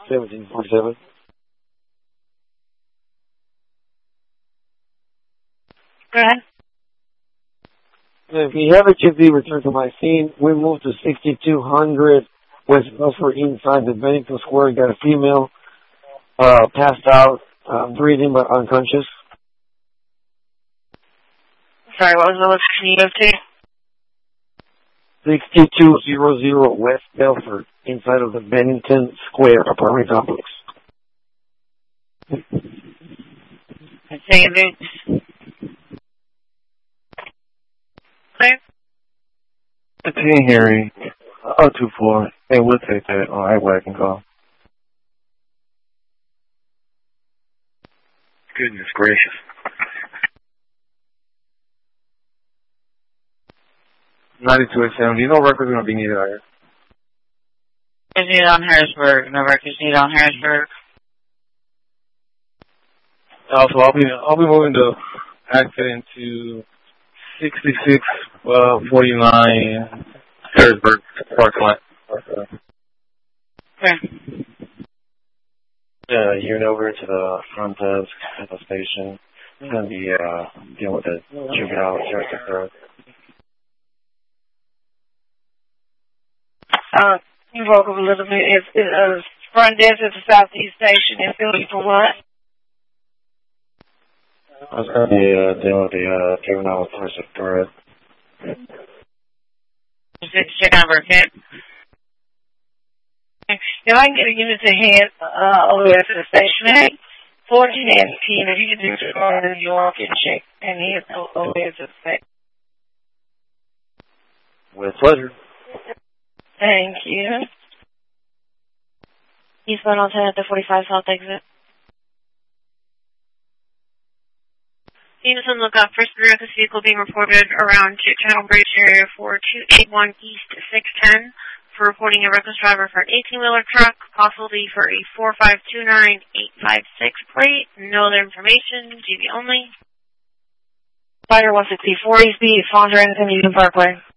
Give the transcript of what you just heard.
1747. Go ahead. If you have a chip be returned to my scene, we moved to 6200 West Belfort inside the Bennington Square. Got a female passed out, breathing but unconscious. Sorry, what was the location you moved to? 6200 West Belfort inside of the Bennington Square apartment complex. Say it, Vince. Clear? Hey, Harry. 024. Hey, we'll take that on highway can call. Goodness gracious. 9287. Do you know records are going to be needed out here? Is needed on Harrisburg. No records needed on Harrisburg. Also, I'll be moving to accident to 6649 Harrisburg parking lot. Okay. You're over to the front desk at the station. I'm going to be dealing with the juvenile justice. You woke up a little bit. It's front desk at the Southeast Station. It's building for what? I was going to be dealing with the juvenile justice threat. You said check number, okay? If I can get a unit to head over there to the station, 14 and 10, if you can do it for New York and check and head over there to the station. With pleasure. Thank you. Eastbound on 10 at the 45 South exit. Units on lookout for this vehicle being reported around Channel Bridge area for 281 East 610 for reporting a reckless driver for an 18-wheeler truck, possibly for a 4529856 plate. No other information, GB only. Fighter 164 East B, Fondra Anthony Union Parkway.